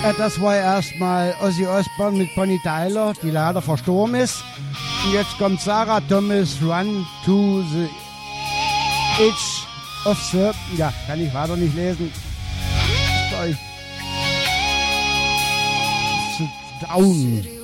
Das war erstmal Ozzy Osbourne mit Bonnie Tyler, die leider verstorben ist. Und jetzt kommt Sarah Thomas, Run to the Edge of the... Ja, kann ich weiter nicht lesen. Sorry. Down.